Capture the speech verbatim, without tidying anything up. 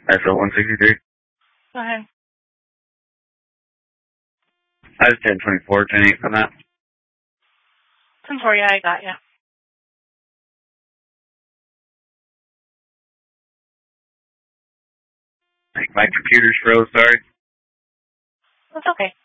S L one sixty-three. Go ahead. I just ten twenty-four, ten eight from that. ten four, yeah, I got you. My computer's froze, sorry. That's okay.